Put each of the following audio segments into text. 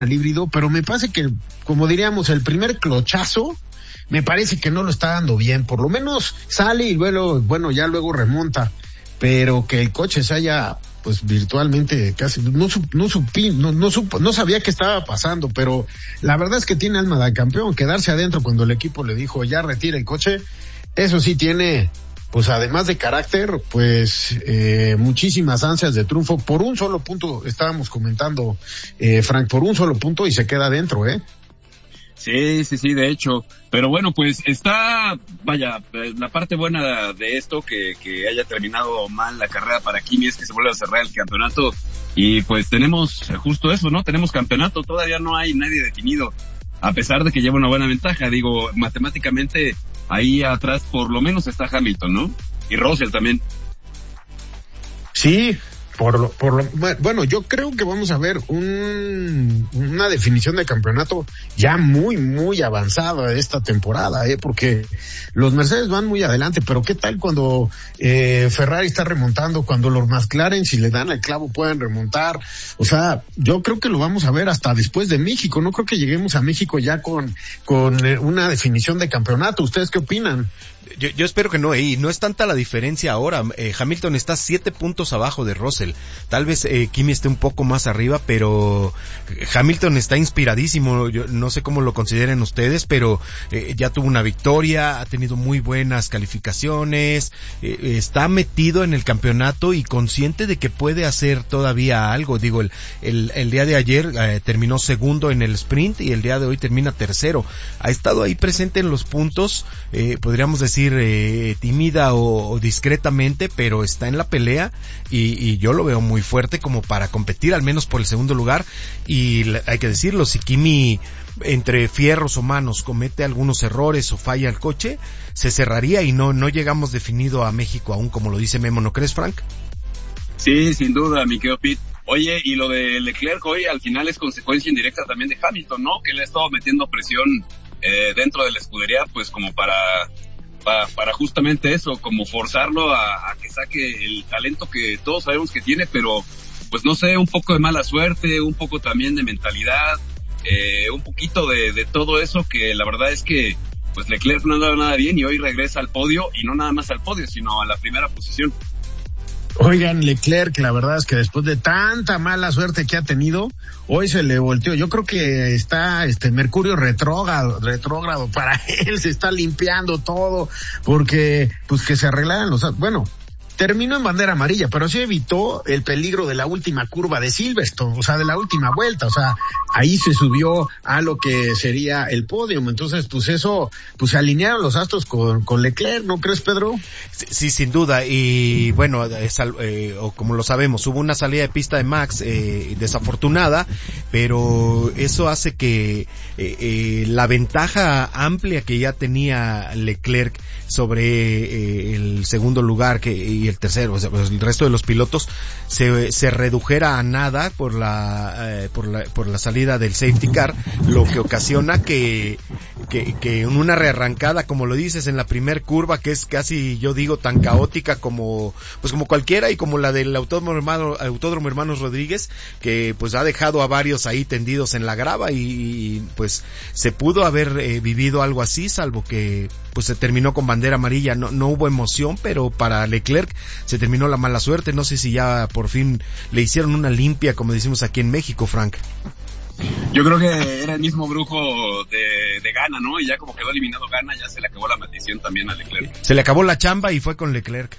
al híbrido, pero me parece que, como diríamos, el primer clochazo, me parece que no lo está dando bien. Por lo menos sale y luego, bueno, ya luego remonta, pero que el coche se haya, pues virtualmente casi, no sabía qué estaba pasando, pero la verdad es que tiene alma de campeón. Quedarse adentro cuando el equipo le dijo ya retira el coche, eso sí tiene, pues además de carácter, pues muchísimas ansias de triunfo. Por un solo punto, estábamos comentando, Frank, por un solo punto y se queda adentro, Sí, de hecho. Pero bueno, pues está, vaya, la parte buena de esto, que haya terminado mal la carrera para Kimi, es que se vuelve a cerrar el campeonato. Y pues tenemos justo eso, ¿no? Tenemos campeonato, todavía no hay nadie definido, a pesar de que lleva una buena ventaja. Digo, matemáticamente, ahí atrás por lo menos está Hamilton, ¿no? Y Russell también. Sí, bueno, yo creo que vamos a ver una definición de campeonato ya muy, muy avanzada esta temporada, porque los Mercedes van muy adelante, pero ¿qué tal cuando Ferrari está remontando, cuando los McLaren, si le dan el clavo, pueden remontar? O sea, yo creo que lo vamos a ver hasta después de México. No creo que lleguemos a México ya con una definición de campeonato. ¿Ustedes qué opinan? Yo espero que no, y no es tanta la diferencia ahora. Hamilton está 7 puntos abajo de Russell. Tal vez Kimi esté un poco más arriba, pero Hamilton está inspiradísimo. Yo no sé cómo lo consideren ustedes, pero ya tuvo una victoria, ha tenido muy buenas calificaciones, está metido en el campeonato y consciente de que puede hacer todavía algo. Digo, el día de ayer terminó segundo en el sprint y el día de hoy termina tercero. Ha estado ahí presente en los puntos, podríamos decir tímida o discretamente, pero está en la pelea y yo lo veo muy fuerte como para competir al menos por el segundo lugar. Y hay que decirlo, si Kimi entre fierros o manos comete algunos errores o falla el coche, se cerraría y no llegamos definido a México aún, como lo dice Memo, ¿no crees, Frank? Sí, sin duda, mi querido Pete. Oye, y lo de Leclerc hoy al final es consecuencia indirecta también de Hamilton, ¿no? Que le ha estado metiendo presión dentro de la escudería, pues como para justamente eso, como forzarlo a que saque el talento que todos sabemos que tiene, pero pues no sé, un poco de mala suerte, un poco también de mentalidad, un poquito de todo eso, que la verdad es que pues Leclerc no ha dado nada bien y hoy regresa al podio, y no nada más al podio, sino a la primera posición. Oigan, Leclerc, la verdad es que después de tanta mala suerte que ha tenido, hoy se le volteó. Yo creo que está Mercurio retrógrado para él, se está limpiando todo, porque pues que se arreglaran bueno, terminó en bandera amarilla, pero sí evitó el peligro de la última curva de Silverstone, o sea, de la última vuelta, o sea, ahí se subió a lo que sería el podio. Entonces, pues eso, pues se alinearon los astros con Leclerc, ¿no crees, Pedro? Sí, sin duda. Y bueno, o como lo sabemos, hubo una salida de pista de Max desafortunada, pero eso hace que la ventaja amplia que ya tenía Leclerc sobre el segundo lugar y el tercero, o sea, pues el resto de los pilotos se redujera a nada por la salida del safety car, lo que ocasiona que en una rearrancada, como lo dices, en la primer curva, que es casi, yo digo, tan caótica como cualquiera, y como la del Autódromo Hermanos Rodríguez, que pues ha dejado a varios ahí tendidos en la grava, y pues se pudo haber vivido algo así, salvo que pues se terminó con bandera amarilla. No hubo emoción, pero para Leclerc se terminó la mala suerte. No sé si ya por fin le hicieron una limpia, como decimos aquí en México, Frank. Yo creo que era el mismo brujo de Ghana, ¿no? Y ya como quedó eliminado Ghana, ya se le acabó la maldición también a Leclerc. Se le acabó la chamba y fue con Leclerc.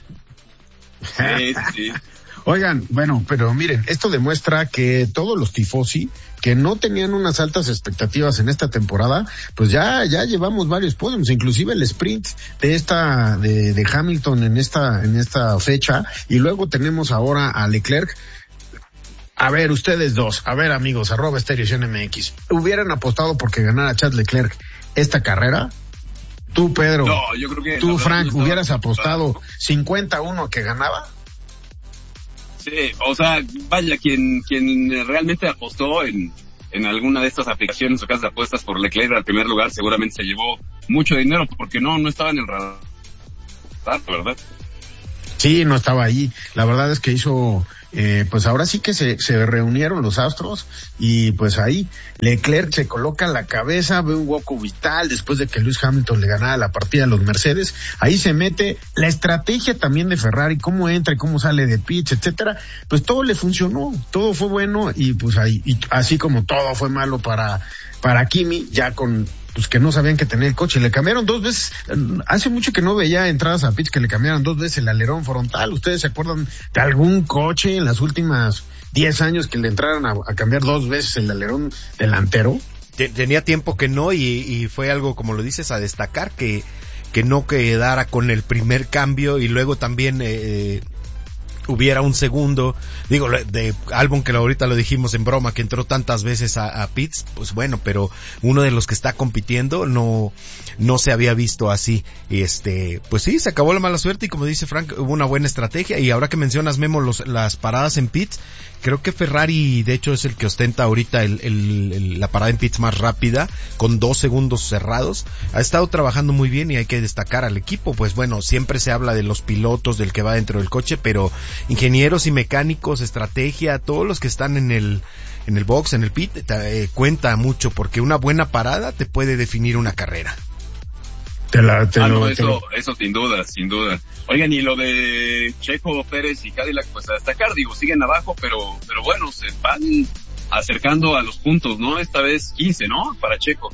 Sí. Oigan, bueno, pero miren, esto demuestra que todos los tifosi que no tenían unas altas expectativas en esta temporada, pues ya llevamos varios podiums, inclusive el sprint de Hamilton en esta fecha, y luego tenemos ahora a Leclerc. A ver, ustedes dos, amigos, @StereoCNMX, ¿hubieran apostado porque ganara Charles Leclerc esta carrera? Tú, Pedro. No, yo creo que... Tú, Frank, ¿hubieras apostado 50-1 que ganaba? Sí, o sea, vaya, quien realmente apostó en alguna de estas aplicaciones o casas de apuestas por Leclerc al primer lugar, seguramente se llevó mucho dinero, porque no estaba en el radar, ¿verdad? Sí, no estaba ahí. La verdad es que hizo pues ahora sí que se reunieron los astros y pues ahí Leclerc se coloca la cabeza, ve un hueco vital después de que Lewis Hamilton le ganara la partida a los Mercedes, ahí se mete la estrategia también de Ferrari, cómo entra y cómo sale de pits, etcétera, pues todo le funcionó, todo fue bueno y pues ahí, y así como todo fue malo para Kimi, ya con pues que no sabían que tenía el coche, le cambiaron 2 veces, hace mucho que no veía entradas a pits que le cambiaron 2 veces el alerón frontal. ¿Ustedes se acuerdan de algún coche en las últimas 10 años que le entraran a cambiar 2 veces el alerón delantero? Tenía tiempo que no, y fue algo, como lo dices, a destacar, que no quedara con el primer cambio y luego también hubiera un segundo, digo, de Albon, que ahorita lo dijimos en broma, que entró tantas veces a pits, pues bueno, pero uno de los que está compitiendo no se había visto así, y pues sí, se acabó la mala suerte, y como dice Frank, hubo una buena estrategia, y ahora que mencionas, Memo, las paradas en pits, creo que Ferrari, de hecho, es el que ostenta ahorita la parada en pits más rápida, con 2 segundos cerrados. Ha estado trabajando muy bien y hay que destacar al equipo. Pues bueno, siempre se habla de los pilotos, del que va dentro del coche, pero ingenieros y mecánicos, estrategia, todos los que están en el box, en el pit, cuenta mucho, porque una buena parada te puede definir una carrera. Eso sin duda. Oigan, y lo de Checo Pérez y Cadillac, pues a destacar, digo, siguen abajo, pero bueno, se van acercando a los puntos, ¿no? Esta vez 15, ¿no? Para Checo.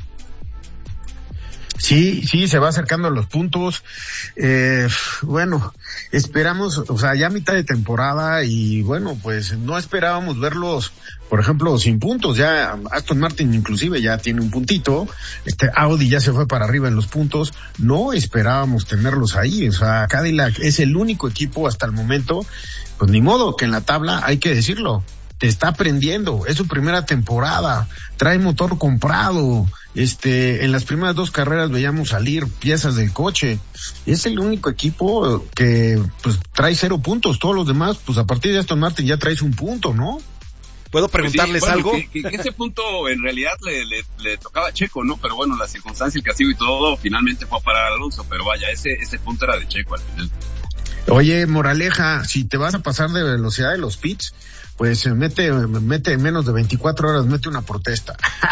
Sí, se va acercando a los puntos. Bueno, esperamos, o sea, ya mitad de temporada, y bueno, pues no esperábamos verlos, por ejemplo, sin puntos. Ya Aston Martin inclusive ya tiene un puntito, Audi ya se fue para arriba en los puntos. No esperábamos tenerlos ahí, o sea, Cadillac es el único equipo hasta el momento, pues ni modo, que en la tabla, hay que decirlo, te está aprendiendo, es su primera temporada, trae motor comprado, en las primeras 2 carreras veíamos salir piezas del coche, es el único equipo que pues trae 0 puntos, todos los demás, pues a partir de Aston Martin ya traes un punto, ¿no? ¿Puedo preguntarles algo? Que ese punto en realidad le tocaba a Checo, ¿no? Pero bueno, las circunstancias, el castigo y todo, finalmente fue a parar a Alonso, pero vaya, ese punto era de Checo al final. Oye, moraleja, si te vas a pasar de velocidad de los pits, pues mete en menos de 24 horas, mete una protesta.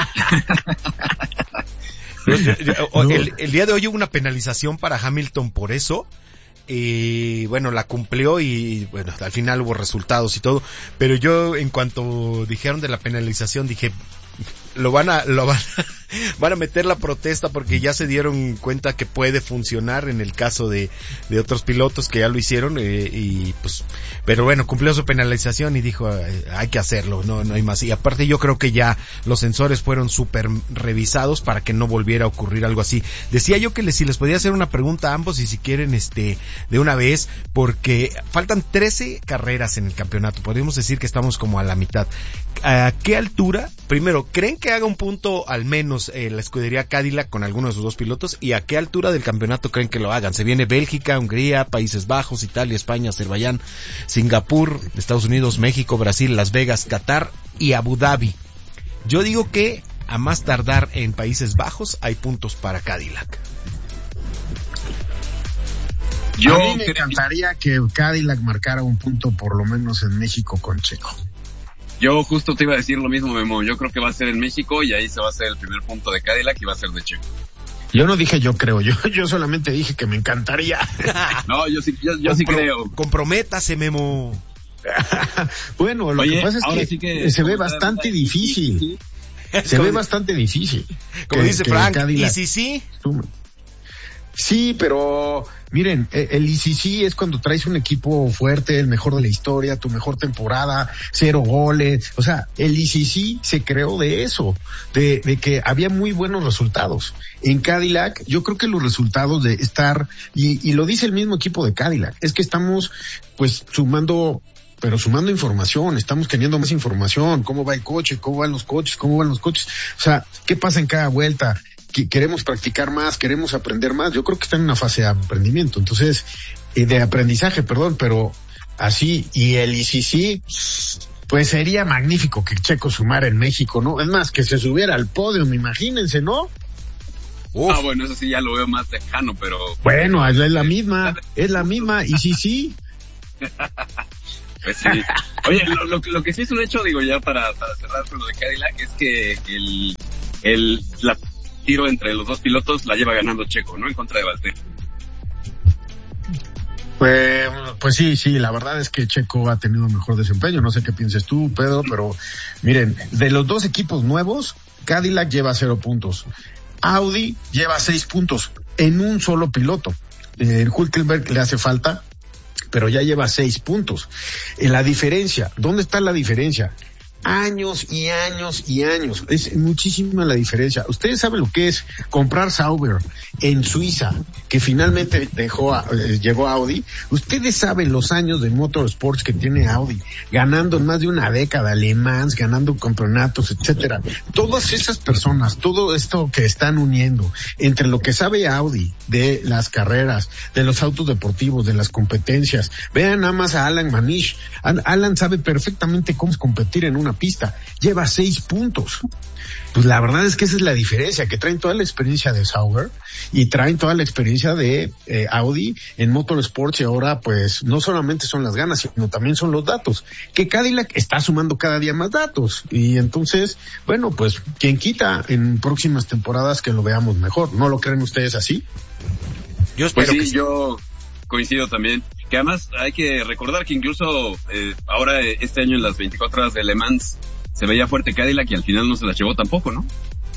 El día de hoy hubo una penalización para Hamilton por eso, y bueno, la cumplió, y bueno, al final hubo resultados y todo, pero yo, en cuanto dijeron de la penalización, dije, van a meter la protesta, porque ya se dieron cuenta que puede funcionar en el caso de otros pilotos que ya lo hicieron, y pues, pero bueno, cumplió su penalización y dijo, hay que hacerlo, no hay más. Y aparte, yo creo que ya los sensores fueron súper revisados para que no volviera a ocurrir algo así. Decía yo que si les podía hacer una pregunta a ambos, y si quieren de una vez, porque faltan 13 carreras en el campeonato, podríamos decir que estamos como a la mitad. ¿A qué altura, primero, creen que haga un punto al menos la escudería Cadillac con alguno de sus 2 pilotos, y a qué altura del campeonato creen que lo hagan? Se viene Bélgica, Hungría, Países Bajos, Italia, España, Azerbaiyán, Singapur, Estados Unidos, México, Brasil, Las Vegas, Qatar y Abu Dhabi. Yo digo que a más tardar en Países Bajos hay puntos para Cadillac. A mí me encantaría que Cadillac marcara un punto por lo menos en México con Checo. Yo justo te iba a decir lo mismo, Memo. Yo creo que va a ser en México, y ahí se va a hacer el primer punto de Cadillac, y va a ser de Checo. Yo no dije yo creo, yo solamente dije que me encantaría. No, yo sí creo. Comprométase, Memo. Bueno, lo que pasa es que se ve bastante difícil. Se ve bastante difícil. Como dice Frank, ¿y si sí? Sí, pero miren, el ICC es cuando traes un equipo fuerte, el mejor de la historia, tu mejor temporada, 0 goles, o sea, el ICC se creó de eso, de que había muy buenos resultados. En Cadillac, yo creo que los resultados de estar, y lo dice el mismo equipo de Cadillac, es que estamos pues sumando información, estamos teniendo más información, cómo va el coche, cómo van los coches, o sea, qué pasa en cada vuelta. Queremos practicar más, queremos aprender más. Yo creo que está en una fase de aprendimiento, entonces, de aprendizaje, pero así, y el ICC, pues sería magnífico que Checo sumara en México, ¿no? Es más, que se subiera al podio, imagínense, ¿no? Uf. Bueno, eso sí ya lo veo más lejano, pero... Bueno, es la misma, ICC. Pues sí. Oye, lo que sí es un hecho, digo, ya para cerrar con lo de Cadillac, es que la tiro entre los dos pilotos la lleva ganando Checo, ¿no? En contra de Valtteri. Pues sí, la verdad es que Checo ha tenido mejor desempeño, no sé qué pienses tú, Pedro, pero miren, de los dos equipos nuevos, Cadillac lleva 0 puntos, Audi lleva 6 puntos en un solo piloto. Hülkenberg le hace falta, pero ya lleva 6 puntos. La diferencia, ¿dónde está la diferencia? Años y años y años. Es muchísima la diferencia. Ustedes saben lo que es comprar Sauber en Suiza, que finalmente llegó a Audi. Ustedes saben los años de motorsports que tiene Audi, ganando en más de una década, Le Mans, ganando campeonatos, etcétera. Todas esas personas, todo esto que están uniendo entre lo que sabe Audi de las carreras, de los autos deportivos, de las competencias. Vean nada más a Alan Manish. Alan sabe perfectamente cómo competir en una pista, lleva 6 puntos. Pues la verdad es que esa es la diferencia, que traen toda la experiencia de Sauber y traen toda la experiencia de Audi en motorsports, y ahora pues no solamente son las ganas, sino también son los datos, que Cadillac está sumando cada día más datos, y entonces, bueno, pues quien quita en próximas temporadas que lo veamos mejor. ¿No lo creen ustedes así? Yo espero pues sí, que sí. Yo coincido también. Que además hay que recordar que incluso ahora este año en las 24 horas de Le Mans se veía fuerte Cadillac y al final no se la llevó tampoco, ¿no?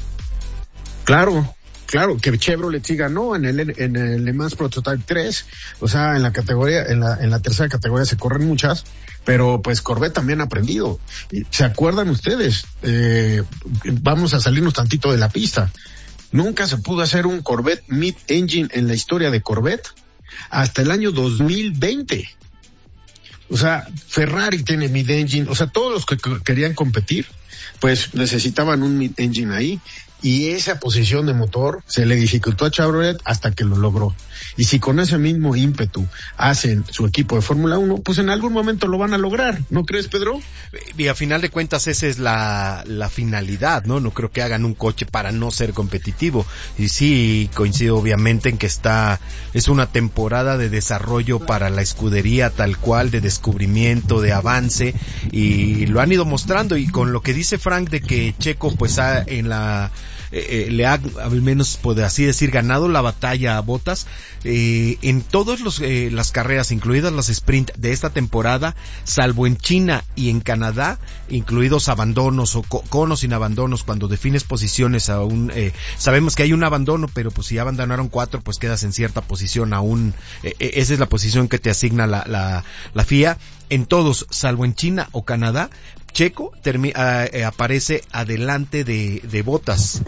Claro, que Chevrolet sí ganó en el Le Mans Prototype 3, o sea, en la categoría, en la tercera categoría se corren muchas, pero pues Corvette también ha aprendido. ¿Se acuerdan ustedes? Vamos a salirnos tantito de la pista. Nunca se pudo hacer un Corvette mid-engine en la historia de Corvette hasta el año 2020. O sea, Ferrari tiene mid-engine, o sea, todos los que querían competir, pues necesitaban un mid-engine ahí, y esa posición de motor se le dificultó a Chevrolet hasta que lo logró. Y si con ese mismo ímpetu hacen su equipo de Fórmula 1, pues en algún momento lo van a lograr, ¿no crees, Pedro? Y a final de cuentas esa es la finalidad, ¿no? No creo que hagan un coche para no ser competitivo. Y sí, coincido obviamente en que es una temporada de desarrollo para la escudería tal cual, de descubrimiento, de avance, y lo han ido mostrando. Y con lo que dice Frank de que Checo pues le ha, al menos por así decir, ganado la batalla a Bottas en todas las carreras, incluidas las sprint de esta temporada, salvo en China y en Canadá, incluidos abandonos o con o sin abandonos. Cuando defines posiciones aún, sabemos que hay un abandono, pero pues si ya abandonaron 4, pues quedas en cierta posición aún, esa es la posición que te asigna la FIA. En todos, salvo en China o Canadá, Checo aparece adelante de Bottas.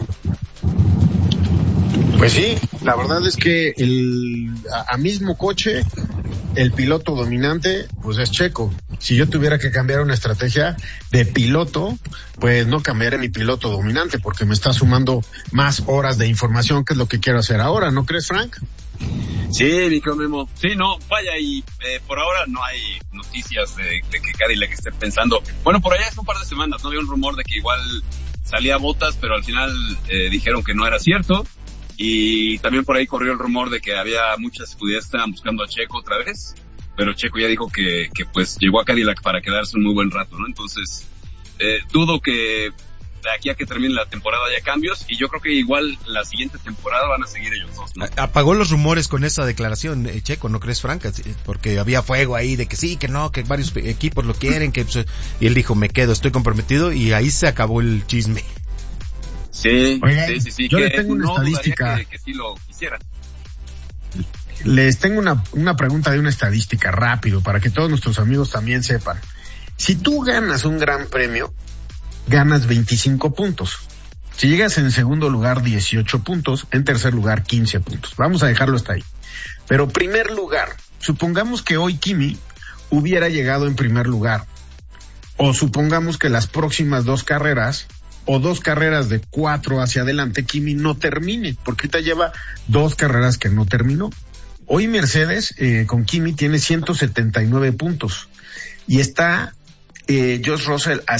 Pues sí, la verdad es que a mismo coche, el piloto dominante, pues es Checo. Si yo tuviera que cambiar una estrategia de piloto, pues no cambiaré mi piloto dominante, porque me está sumando más horas de información, que es lo que quiero hacer ahora, ¿no crees, Frank? Sí, Nico Memo. Sí, no, vaya, y por ahora no hay noticias de que Cadillac esté pensando. Bueno, por allá hace un par de semanas, ¿no? Había un rumor de que igual salía Bottas, pero al final dijeron que no era cierto. Y también por ahí corrió el rumor de que había muchas escuderías que estaban buscando a Checo otra vez, pero Checo ya dijo que pues llegó a Cadillac para quedarse un muy buen rato, ¿no? Entonces, dudo que de aquí a que termine la temporada haya cambios, y yo creo que igual la siguiente temporada van a seguir ellos dos, ¿no? Apagó los rumores con esa declaración, Checo, ¿no crees, Frank? Porque había fuego ahí de que sí, que no, que varios equipos lo quieren, y él dijo, me quedo, estoy comprometido, y ahí se acabó el chisme. Sí, oigan, sí. Yo les tengo una estadística. Que sí lo quisieran. Les tengo una pregunta de una estadística rápido, para que todos nuestros amigos también sepan. Si tú ganas un gran premio, ganas 25 puntos. Si llegas en segundo lugar, 18 puntos. En tercer lugar, 15 puntos. Vamos a dejarlo hasta ahí. Pero primer lugar, supongamos que hoy Kimi hubiera llegado en primer lugar. O supongamos que las próximas 2 carreras, o 2 carreras de 4 hacia adelante, Kimi no termine, porque ahorita lleva 2 carreras que no terminó. Hoy Mercedes con Kimi tiene 179 puntos y está George Russell a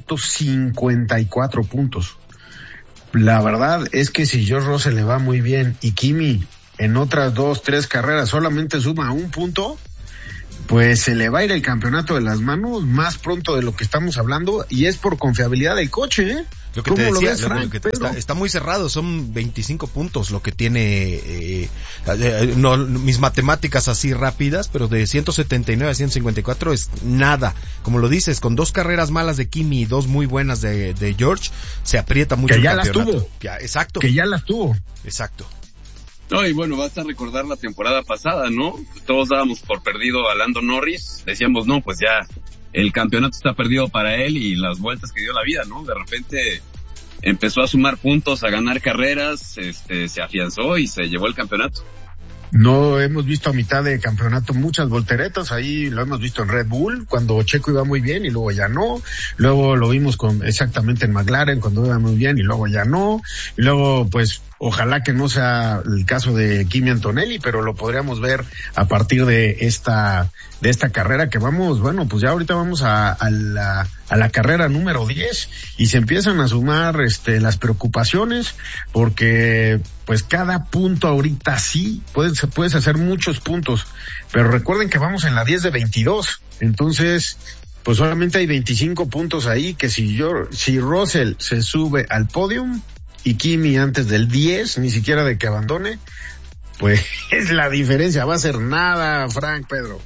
154 puntos. La verdad es que si George Russell le va muy bien y Kimi en otras 2, 3 carreras solamente suma 1 punto, pues se le va a ir el campeonato de las manos más pronto de lo que estamos hablando, y es por confiabilidad del coche, ¿eh? Lo que te decía, está muy cerrado, son 25 puntos lo que tiene, no mis matemáticas así rápidas, pero de 179 a 154 es nada. Como lo dices, con 2 carreras malas de Kimi y 2 muy buenas de George, se aprieta mucho el campeonato. Que ya las tuvo. Exacto. Que ya las tuvo. Exacto. No, y bueno, basta recordar la temporada pasada, ¿no? Todos dábamos por perdido a Lando Norris, decíamos, no, pues ya el campeonato está perdido para él, y las vueltas que dio la vida, ¿no? De repente empezó a sumar puntos, a ganar carreras, se afianzó y se llevó el campeonato. No hemos visto a mitad de campeonato muchas volteretas, ahí lo hemos visto en Red Bull, cuando Checo iba muy bien y luego ya no, luego lo vimos exactamente en McLaren cuando iba muy bien y luego ya no, y luego pues ojalá que no sea el caso de Kimi Antonelli, pero lo podríamos ver a partir de esta carrera que vamos, bueno, pues ya ahorita vamos a la carrera número 10 y se empiezan a sumar las preocupaciones, porque pues cada punto ahorita sí puedes hacer muchos puntos, pero recuerden que vamos en la 10 de 22, entonces pues solamente hay 25 puntos ahí, que si Russell se sube al podium y Kimi antes del 10, ni siquiera de que abandone, pues es la diferencia, va a ser nada, Frank, Pedro.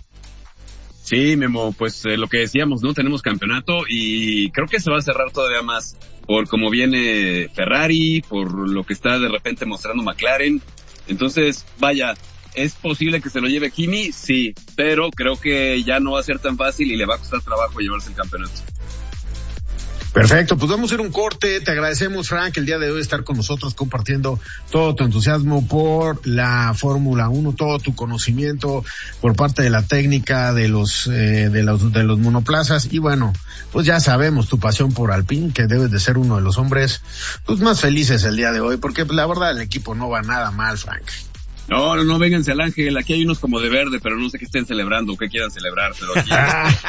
Sí, Memo, pues lo que decíamos, ¿no? Tenemos campeonato y creo que se va a cerrar todavía más por cómo viene Ferrari, por lo que está de repente mostrando McLaren. Entonces, vaya, ¿es posible que se lo lleve Kimi? Sí, pero creo que ya no va a ser tan fácil y le va a costar trabajo llevarse el campeonato. Perfecto, pues vamos a ir un corte. Te agradecemos, Frank, el día de hoy estar con nosotros compartiendo todo tu entusiasmo por la Fórmula 1, todo tu conocimiento por parte de la técnica de los monoplazas, y bueno, pues ya sabemos tu pasión por Alpine, que debes de ser uno de los hombres pues más felices el día de hoy, porque la verdad el equipo no va nada mal, Frank. No, vénganse al Ángel, aquí hay unos como de verde, pero no sé qué estén celebrando o qué quieran celebrar, pero aquí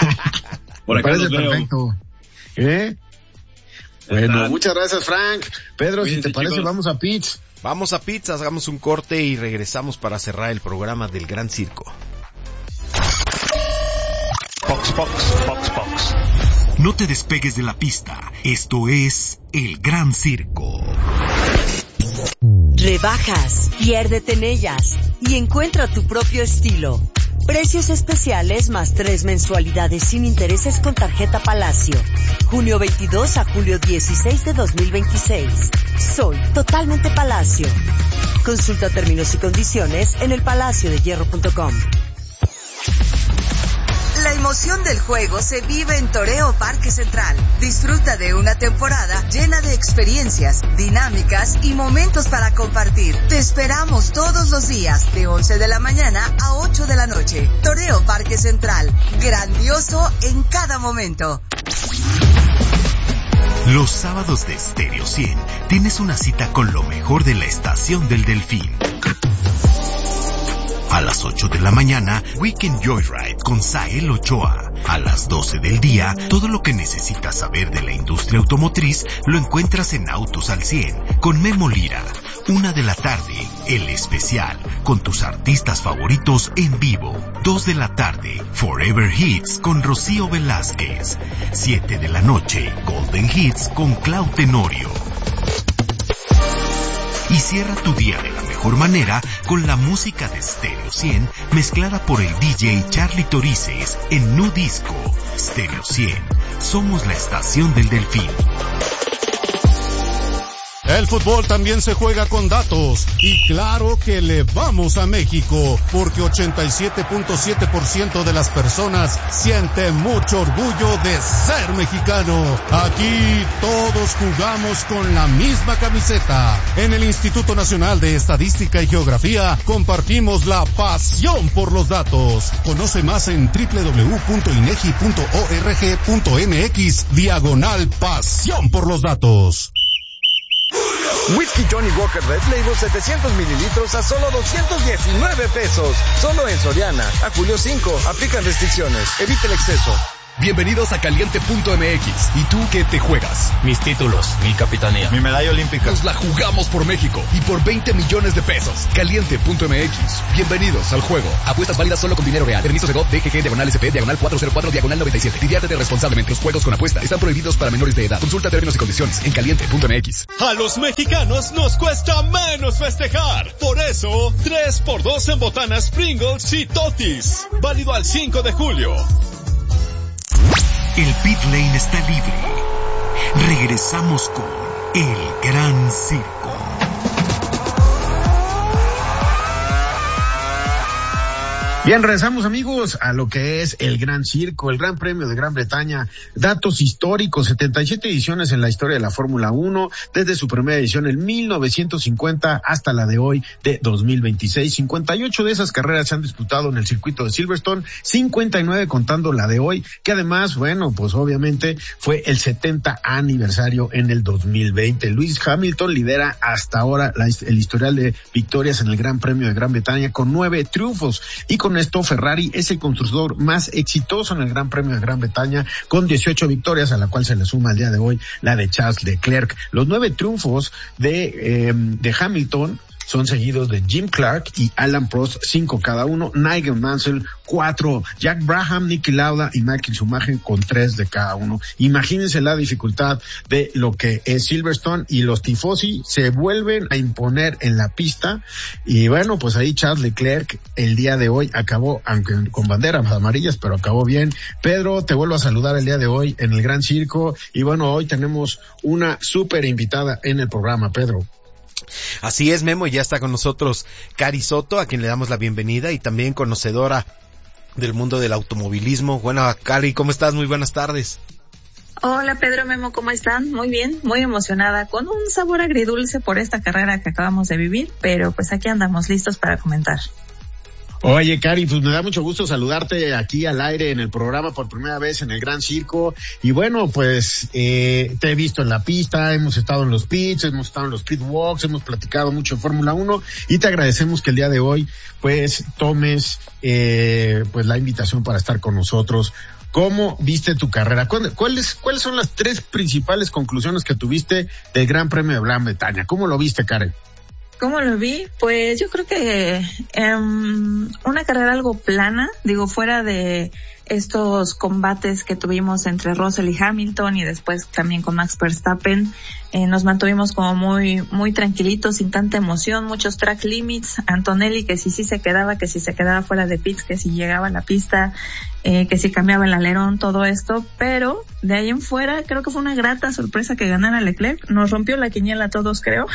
por acá los veo. Perfecto. Bueno, muchas gracias, Frank. Pedro, si te parece, vamos a pits. Vamos a pits, hagamos un corte y regresamos para cerrar el programa del Gran Circo. Fox. No te despegues de la pista. Esto es el Gran Circo. Rebajas, piérdete en ellas y encuentra tu propio estilo. Precios especiales más 3 mensualidades sin intereses con tarjeta Palacio. Junio 22 a julio 16 de 2026. Soy totalmente Palacio. Consulta términos y condiciones en elpalaciodehierro.com. La emoción del juego se vive en Toreo Parque Central. Disfruta de una temporada llena de experiencias, dinámicas y momentos para compartir. Te esperamos todos los días de 11 de la mañana a 8 de la noche. Toreo Parque Central, grandioso en cada momento. Los sábados de Stereo 100 tienes una cita con lo mejor de la Estación del Delfín. A las 8 de la mañana, Weekend Joyride con Sael Ochoa. A las 12 del día, todo lo que necesitas saber de la industria automotriz lo encuentras en Autos al 100 con Memo Lira. 1 de la tarde, El Especial, con tus artistas favoritos en vivo. 2 de la tarde, Forever Hits con Rocío Velázquez. 7 de la noche, Golden Hits con Clau Tenorio. Y cierra tu día de la mejor manera con la música de Stereo 100 mezclada por el DJ Charlie Torices en Nu Disco. Stereo 100, somos la estación del Delfín. El fútbol también se juega con datos y claro que le vamos a México porque 87.7% de las personas siente mucho orgullo de ser mexicano. Aquí todos jugamos con la misma camiseta. En el Instituto Nacional de Estadística y Geografía compartimos la pasión por los datos. Conoce más en www.inegi.org.mx/pasión por los datos. Whisky Johnny Walker Red Label 700 mililitros a solo 219 pesos. Solo en Soriana. A julio 5. Aplican restricciones. Evite el exceso. Bienvenidos a Caliente.mx. ¿Y tú qué te juegas? Mis títulos, mi capitanía, mi medalla olímpica. Nos la jugamos por México y por 20 millones de pesos. Caliente.mx. Bienvenidos al juego. Apuestas válidas solo con dinero real. Permiso Segov DGG /SP /404 /97. Diviértete responsablemente. Los juegos con apuesta están prohibidos para menores de edad. Consulta términos y condiciones en Caliente.mx. A los mexicanos nos cuesta menos festejar. Por eso, 3x2 en botanas Pringles y Totis. Válido al 5 de julio. El pit lane está libre. Regresamos con El Gran Circo. Bien, regresamos amigos a lo que es el Gran Circo, el Gran Premio de Gran Bretaña. Datos históricos, 77 ediciones en la historia de la Fórmula 1, desde su primera edición en 1950 hasta la de hoy de 2026. 58 de esas carreras se han disputado en el circuito de Silverstone, 59 contando la de hoy, que además, bueno, pues obviamente fue el 70 aniversario en el 2020. Lewis Hamilton lidera hasta ahora el historial de victorias en el Gran Premio de Gran Bretaña con 9 triunfos, y con esto Ferrari es el constructor más exitoso en el Gran Premio de Gran Bretaña con 18 victorias, a la cual se le suma el día de hoy la de Charles Leclerc. Los 9 triunfos de Hamilton son seguidos de Jim Clark y Alan Prost, 5 cada uno, Nigel Mansell, 4, Jack Brabham, Niki Lauda y Michael Schumacher con 3 de cada uno. Imagínense la dificultad de lo que es Silverstone, y los tifosi se vuelven a imponer en la pista, y bueno, pues ahí Charles Leclerc el día de hoy acabó, aunque con banderas amarillas, pero acabó bien. Pedro, te vuelvo a saludar el día de hoy en el Gran Circo, y bueno, hoy tenemos una súper invitada en el programa, Pedro. Así es, Memo, ya está con nosotros Cari Soto, a quien le damos la bienvenida, y también conocedora del mundo del automovilismo. Bueno, Cari, ¿cómo estás? Muy buenas tardes. Hola Pedro, Memo, ¿cómo están? Muy bien, muy emocionada, con un sabor agridulce por esta carrera que acabamos de vivir, pero pues aquí andamos listos para comentar. Oye, Cari, pues me da mucho gusto saludarte aquí al aire en el programa por primera vez en el Gran Circo. Y bueno, pues te he visto en la pista, hemos estado en los pits, hemos estado en los pit walks, hemos platicado mucho de Fórmula 1, y te agradecemos que el día de hoy pues tomes pues la invitación para estar con nosotros. ¿Cómo viste tu carrera? ¿Cuáles son las 3 principales conclusiones que tuviste del Gran Premio de Gran Bretaña? ¿Cómo lo viste, Karen? ¿Cómo lo vi? Pues yo creo que una carrera algo plana, digo, fuera de estos combates que tuvimos entre Russell y Hamilton, y después también con Max Verstappen, nos mantuvimos como muy tranquilitos, sin tanta emoción, muchos track limits, Antonelli que si se quedaba, que si se quedaba fuera de pits, que si llegaba a la pista, que si cambiaba el alerón, todo esto, pero de ahí en fuera creo que fue una grata sorpresa que ganara Leclerc. Nos rompió la quiniela a todos, creo,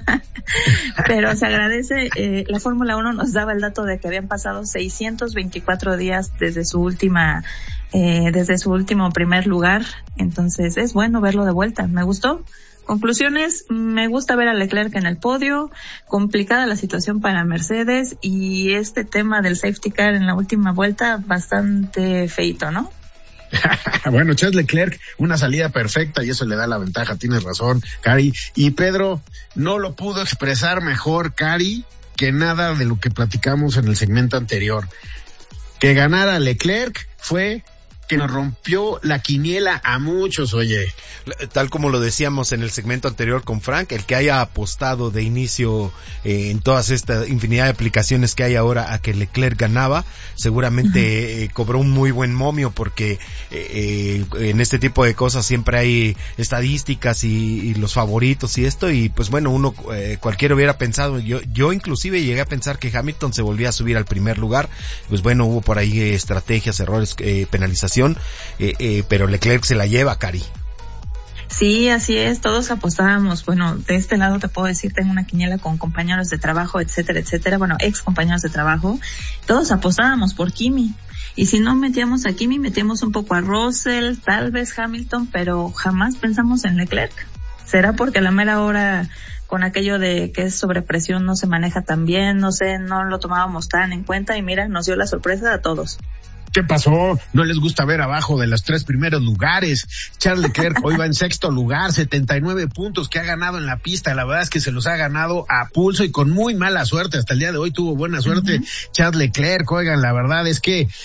pero se agradece. La Fórmula 1 nos daba el dato de que habían pasado 624 días desde su último primer lugar, entonces es bueno verlo de vuelta. Me gustó. Conclusiones, me gusta ver a Leclerc en el podio, complicada la situación para Mercedes, y este tema del safety car en la última vuelta bastante feito, ¿no? Bueno, Charles Leclerc, una salida perfecta, y eso le da la ventaja, tienes razón, Cari. Y Pedro no lo pudo expresar mejor, Cari, que nada de lo que platicamos en el segmento anterior. Que ganara Leclerc fue que nos rompió la quiniela a muchos, oye. Tal como lo decíamos en el segmento anterior con Frank, el que haya apostado de inicio en todas esta infinidad de aplicaciones que hay ahora a que Leclerc ganaba, seguramente cobró un muy buen momio, porque en este tipo de cosas siempre hay estadísticas y los favoritos y esto, y pues bueno, uno cualquiera hubiera pensado, yo inclusive llegué a pensar que Hamilton se volvía a subir al primer lugar. Pues bueno, hubo por ahí estrategias, errores, penalización, pero Leclerc se la lleva, Cari. Sí, así es, todos apostábamos. Bueno, de este lado te puedo decir, tengo una quiniela con compañeros de trabajo, etcétera, bueno, ex compañeros de trabajo, todos apostábamos por Kimi, y si no metíamos a Kimi, metíamos un poco a Russell, tal vez Hamilton, pero jamás pensamos en Leclerc. ¿Será porque a la mera hora, con aquello de que es sobrepresión, no se maneja tan bien? No sé, no lo tomábamos tan en cuenta, y mira, nos dio la sorpresa a todos. ¿Qué pasó? ¿No les gusta ver abajo de los 3 primeros lugares? Charles Leclerc hoy va en 6º lugar, 79 puntos que ha ganado en la pista. La verdad es que se los ha ganado a pulso y con muy mala suerte. Hasta el día de hoy tuvo buena suerte Charles Leclerc. Oigan, la verdad es que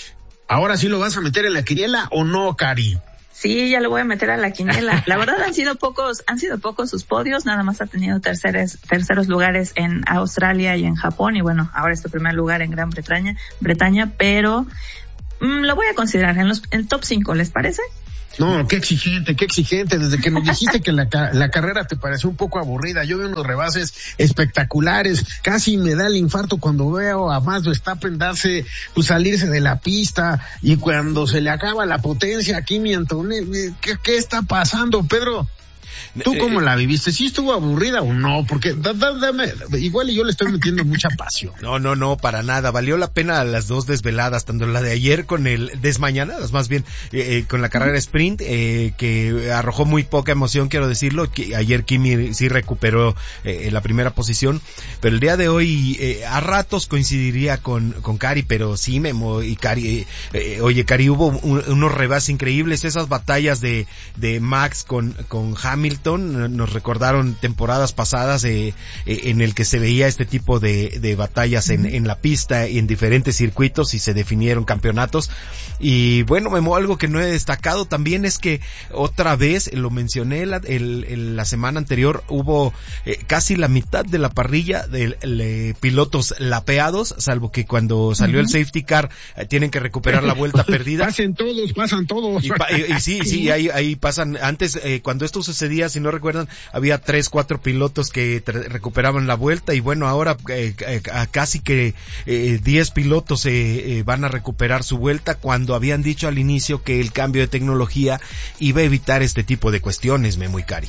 ¿Ahora sí lo vas a meter en la quiniela o no, Cari? Sí, ya lo voy a meter a la quiniela. La verdad han sido pocos sus podios, nada más ha tenido terceros lugares en Australia y en Japón, y bueno, ahora es su primer lugar en Gran Bretaña, pero lo voy a considerar en el top 5, ¿les parece? No, qué exigente. Desde que nos dijiste que la carrera te pareció un poco aburrida, yo vi unos rebases espectaculares. Casi me da el infarto cuando veo a Max Verstappen salirse de la pista, y cuando se le acaba la potencia a Kimi Antonelli. ¿Qué está pasando, Pedro? ¿Tú cómo la viviste? ¿Sí estuvo aburrida o no? Porque dame, igual yo le estoy metiendo mucha pasión. No, para nada. Valió la pena las dos desveladas, tanto la de ayer con desmañanadas, más bien, con la carrera sprint, que arrojó muy poca emoción, quiero decirlo, que ayer Kimi sí recuperó la primera posición, pero el día de hoy, a ratos coincidiría con Cari, pero sí, Memo y Cari, Cari, hubo unos rebases increíbles, esas batallas de Max con Hamilton, nos recordaron temporadas pasadas en el que se veía este tipo de batallas en la pista y en diferentes circuitos, y se definieron campeonatos. Y bueno, Memo, algo que no he destacado también es que otra vez, lo mencioné la semana anterior, hubo casi la mitad de la parrilla de pilotos lapeados, salvo que cuando salió el safety car tienen que recuperar la vuelta perdida. Pasan todos. Y sí, ahí pasan. Antes, cuando esto sucedía, si no recuerdan, había 3-4 pilotos que recuperaban la vuelta, y bueno, ahora casi que 10 pilotos van a recuperar su vuelta, cuando habían dicho al inicio que el cambio de tecnología iba a evitar este tipo de cuestiones, Memo y Cari.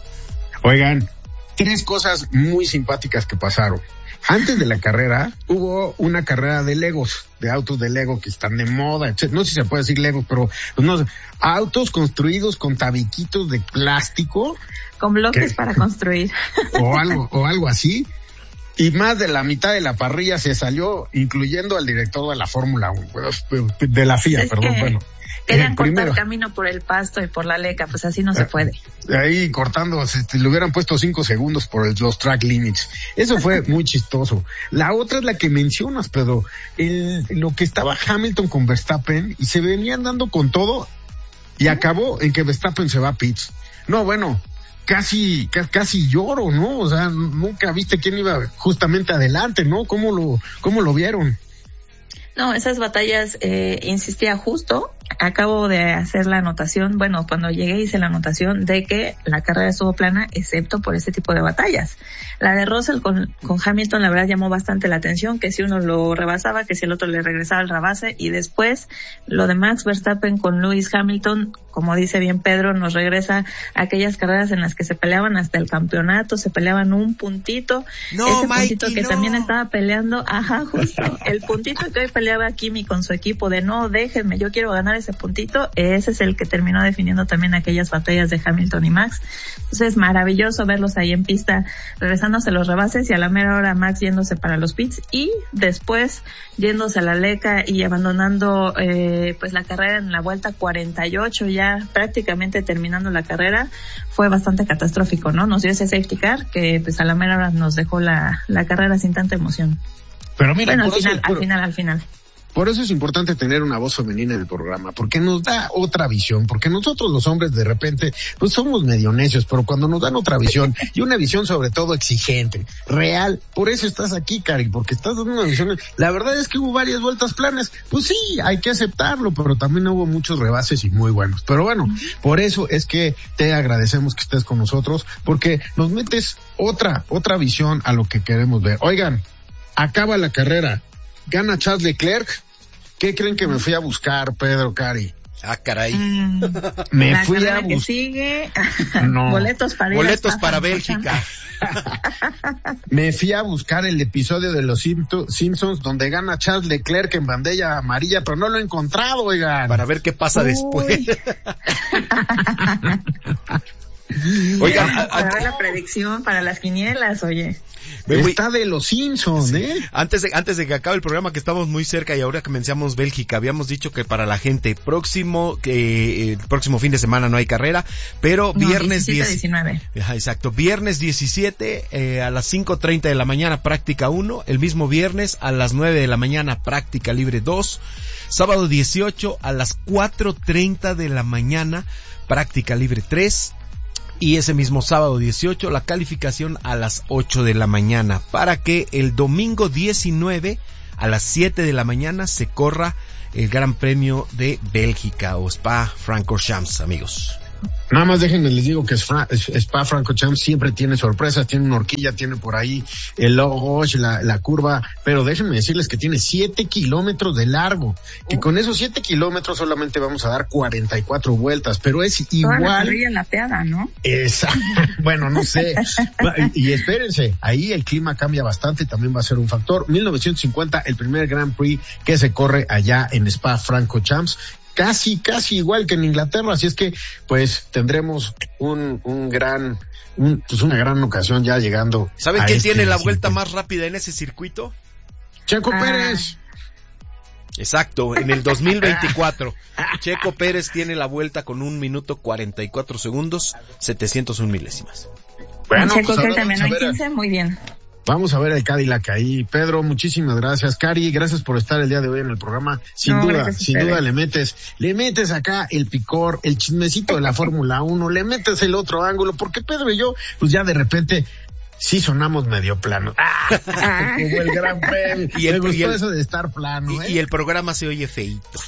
Oigan, 3 cosas muy simpáticas que pasaron. Antes de la carrera, hubo una carrera de Legos, de autos de Lego que están de moda, no sé si se puede decir Legos, pero no sé, autos construidos con tabiquitos de plástico. Con bloques para construir. O algo así. Y más de la mitad de la parrilla se salió, incluyendo al director de la Fórmula 1, de la FIA, bueno. Querían cortar camino por el pasto y por la leca, pues así no se puede. Ahí cortando, le hubieran puesto 5 segundos por los track limits. Eso fue muy chistoso. La otra es la que mencionas, Pedro. Lo que estaba Hamilton con Verstappen, y se venían dando con todo, y acabó en que Verstappen se va a pits. No, bueno, casi lloro, ¿no? O sea, nunca viste quién iba justamente adelante, ¿no? ¿Cómo lo vieron? No, esas batallas, insistía justo, acabo de hacer la anotación, bueno, cuando llegué hice la anotación de que la carrera estuvo plana, excepto por ese tipo de batallas. La de Russell con Hamilton, la verdad, llamó bastante la atención, que si uno lo rebasaba, que si el otro le regresaba el rebase, y después lo de Max Verstappen con Lewis Hamilton, como dice bien Pedro, nos regresa a aquellas carreras en las que se peleaban hasta el campeonato, se peleaban un puntito, ese puntito que también estaba peleando, justo, el puntito que hoy peleaba Kimi con su equipo de no, déjenme, yo quiero ganar ese puntito, ese es el que terminó definiendo también aquellas batallas de Hamilton y Max. Entonces, maravilloso verlos ahí en pista, regresándose los rebases, y a la mera hora Max yéndose para los pits, y después yéndose a la leca y abandonando pues la carrera en la vuelta 48, ya prácticamente terminando la carrera. Fue bastante catastrófico, ¿no? Nos dio ese safety car que pues a la mera hora nos dejó la carrera sin tanta emoción. Pero mira, bueno, al final. Por eso es importante tener una voz femenina en el programa, porque nos da otra visión, porque nosotros los hombres de repente, pues somos medio necios, pero cuando nos dan otra visión, y una visión sobre todo exigente, real, por eso estás aquí, Cari, porque estás dando una visión. La verdad es que hubo varias vueltas planas, pues sí, hay que aceptarlo, pero también hubo muchos rebases y muy buenos. Pero bueno, por eso es que te agradecemos que estés con nosotros, porque nos metes otra visión a lo que queremos ver. Oigan, acaba la carrera, gana Charles Leclerc. ¿Qué creen que me fui a buscar, Pedro, Cari? Caray. Me fui a buscar. Sigue. No. Boletos para Bélgica. Me fui a buscar el episodio de los Simpsons donde gana Charles Leclerc en bandera amarilla, pero no lo he encontrado, oigan. Para ver qué pasa después. Oigan, para ver la predicción para las quinielas, oye. Está de los Simpsons, sí. Antes de que acabe el programa, que estamos muy cerca y ahora que mencionamos Bélgica, habíamos dicho que para la gente el próximo fin de semana no hay carrera, pero viernes 19. Exacto, viernes 17 a las 5:30 de la mañana práctica 1, el mismo viernes a las 9 de la mañana práctica libre 2, sábado 18 a las 4:30 de la mañana práctica libre 3, y ese mismo sábado 18 la calificación a las 8 de la mañana, para que el domingo 19 a las 7 de la mañana se corra el Gran Premio de Bélgica o Spa-Francorchamps, amigos. Nada más déjenme les digo que Spa-Francorchamps siempre tiene sorpresas, tiene una horquilla, tiene por ahí el logo, la curva, pero déjenme decirles que tiene 7 kilómetros de largo, que con esos 7 kilómetros solamente vamos a dar 44 vueltas, pero es igual. Toda la parrilla lateada, ¿no? Exacto. Bueno, no sé. Y espérense, ahí el clima cambia bastante, también va a ser un factor. 1950, el primer Grand Prix que se corre allá en Spa-Francorchamps. Casi igual que en Inglaterra, así es que pues tendremos una gran ocasión ya llegando. ¿Saben quién tiene la vuelta más rápida en ese circuito? Checo Pérez. Exacto, en el 2024. Checo Pérez tiene la vuelta con 1 minuto 44 segundos, 701 milésimas. Bueno, Checo pues también hay 15, muy bien. Vamos a ver el Cadillac ahí. Pedro, muchísimas gracias. Cari, gracias por estar el día de hoy en el programa. Sin duda le metes acá el picor, el chismecito de la Fórmula 1, le metes el otro ángulo, porque Pedro y yo, pues ya de repente sí sonamos medio plano. Como el Gran Premio. Me gustó eso de estar plano, y el programa se oye feíto.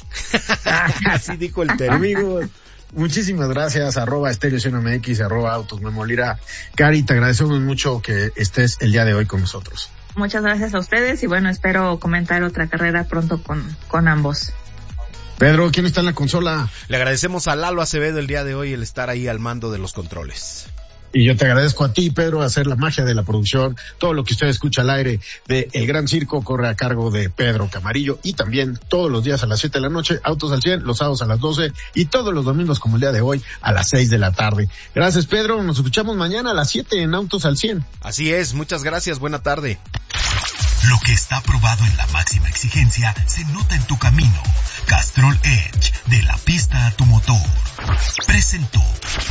Así dijo el tema. Amigos, muchísimas gracias, @StereoCNMX, @AutosMemolira. Cari, te agradecemos mucho que estés el día de hoy con nosotros. Muchas gracias a ustedes y bueno, espero comentar otra carrera pronto con ambos. Pedro, ¿quién está en la consola? Le agradecemos a Lalo Acevedo el día de hoy el estar ahí al mando de los controles. Y yo te agradezco a ti, Pedro, hacer la magia de la producción. Todo lo que usted escucha al aire de El Gran Circo corre a cargo de Pedro Camarillo, y también todos los días a las 7 de la noche, Autos al 100, los sábados a las 12 y todos los domingos como el día de hoy a las 6 de la tarde. Gracias, Pedro. Nos escuchamos mañana a las 7 en Autos al 100. Así es. Muchas gracias. Buena tarde. Lo que está aprobado en la máxima exigencia se nota en tu camino. Castrol Edge, de la pista a tu motor, presentó.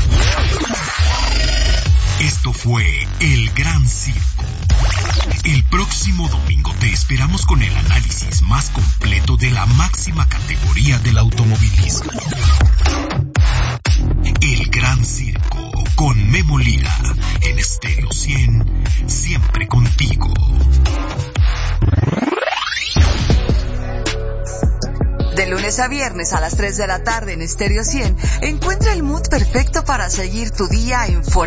Esto fue El Gran Circo. El próximo domingo te esperamos con el análisis más completo de la máxima categoría del automovilismo. El Gran Circo con Memo Lira en Stereo 100, siempre contigo. De lunes a viernes a las 3 de la tarde en Stereo 100, encuentra el mood perfecto para seguir tu día en Forever.